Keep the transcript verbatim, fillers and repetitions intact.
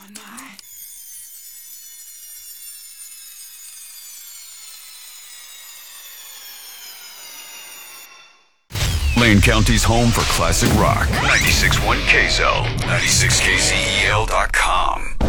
Lane County's home for classic rock. ninety-six point one K Z L, ninety-six K Z E L dot com.